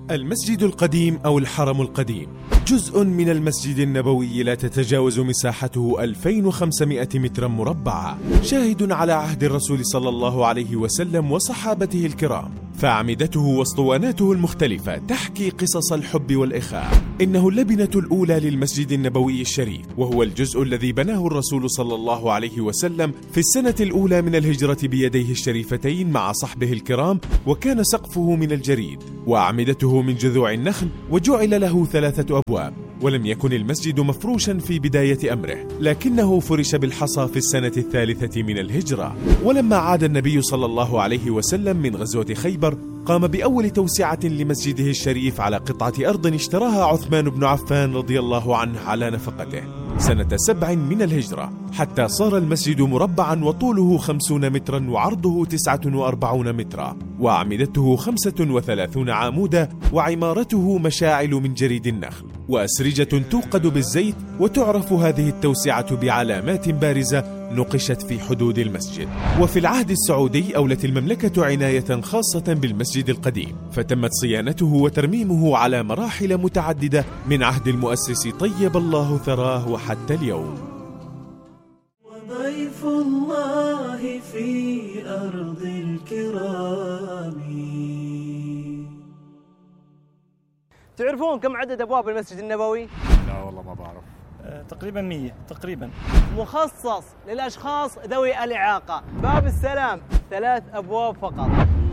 المسجد القديم أو الحرم القديم جزء من المسجد النبوي لا تتجاوز مساحته 2500 مترا مربعا، شاهد على عهد الرسول صلى الله عليه وسلم وصحابته الكرام، فأعمدته واسطواناته المختلفة تحكي قصص الحب والإخاء. إنه اللبنة الأولى للمسجد النبوي الشريف، وهو الجزء الذي بناه الرسول صلى الله عليه وسلم في السنة الأولى من الهجرة بيديه الشريفتين مع صحبه الكرام، وكان سقفه من الجريد وأعمدته من جذوع النخل، وجعل له 3 أبواب. ولم يكن المسجد مفروشا في بداية أمره، لكنه فرش بالحصى في السنة الثالثة من الهجرة. ولما عاد النبي صلى الله عليه وسلم من غزوة خيبر، قام بأول توسعة لمسجده الشريف على قطعة أرض اشتراها عثمان بن عفان رضي الله عنه على نفقته سنة 7 من الهجرة، حتى صار المسجد مربعا وطوله 50 مترا وعرضه 49 مترا، وأعمدته 35 عامودا، وعمارته مشاعل من جريد النخل، وأسرجة توقد بالزيت. وتعرف هذه التوسعة بعلامات بارزة نقشت في حدود المسجد. وفي العهد السعودي أولت المملكة عناية خاصة بالمسجد القديم، فتمت صيانته وترميمه على مراحل متعددة من عهد المؤسس طيب الله ثراه وحتى اليوم. وضيف الله في أرض الكرام. تعرفون كم عدد أبواب المسجد النبوي؟ لا والله ما بعرف. تقريبا 100 تقريبا. مخصص للأشخاص ذوي الإعاقة. باب السلام 3 أبواب فقط.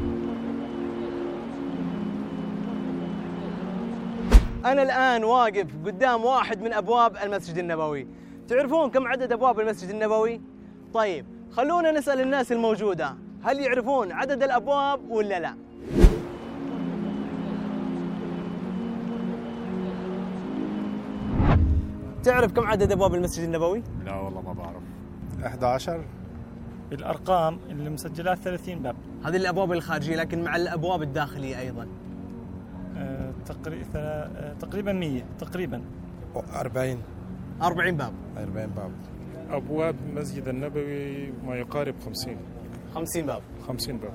أنا الآن واقف قدام واحد من أبواب المسجد النبوي. تعرفون كم عدد أبواب المسجد النبوي؟ طيب خلونا نسأل الناس الموجودة، هل يعرفون عدد الأبواب ولا لا؟ تعرف كم عدد أبواب المسجد النبوي؟ لا والله ما بعرف. 11. الأرقام اللي مسجلات 30 باب. هذه الأبواب الخارجية، لكن مع الأبواب الداخلية أيضا. تقريبا 100 تقريبا. 40 باب. 40 باب. أبواب المسجد النبوي ما يقارب 50 باب. 50 باب.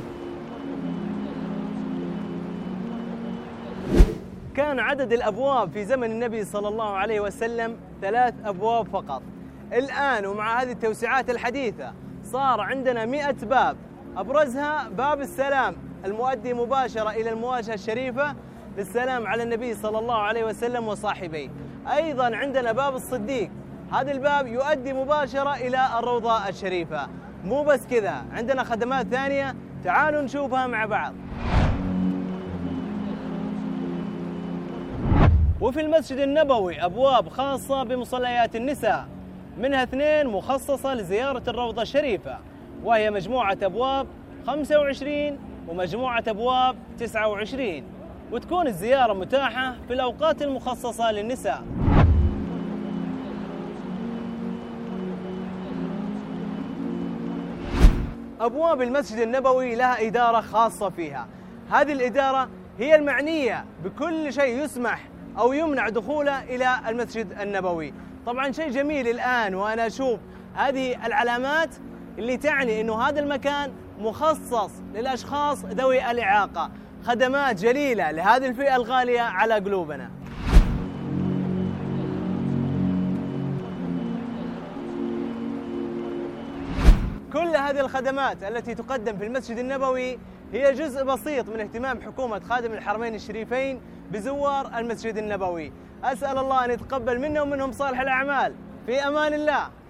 كان عدد الأبواب في زمن النبي صلى الله عليه وسلم 3 أبواب فقط. الآن ومع هذه التوسعات الحديثة صار عندنا 100 باب، أبرزها باب السلام المؤدي مباشرة إلى المواجهة الشريفة للسلام على النبي صلى الله عليه وسلم وصاحبيه. أيضا عندنا باب الصديق، هذا الباب يؤدي مباشرة إلى الروضة الشريفة. مو بس كذا، عندنا خدمات ثانية، تعالوا نشوفها مع بعض. وفي المسجد النبوي أبواب خاصة بمصليات النساء، منها 2 مخصصة لزيارة الروضة الشريفة، وهي مجموعة أبواب 25 ومجموعة أبواب 29، وتكون الزيارة متاحة في الأوقات المخصصة للنساء. أبواب المسجد النبوي لها إدارة خاصة فيها، هذه الإدارة هي المعنية بكل شيء يسمح أو يمنع دخوله إلى المسجد النبوي. طبعا شيء جميل الآن وأنا أشوف هذه العلامات اللي تعني أنه هذا المكان مخصص للأشخاص ذوي الإعاقة، خدمات جليلة لهذه الفئة الغالية على قلوبنا. كل هذه الخدمات التي تقدم في المسجد النبوي هي جزء بسيط من اهتمام حكومة خادم الحرمين الشريفين بزوار المسجد النبوي. أسأل الله أن يتقبل منا ومنهم صالح الأعمال. في أمان الله.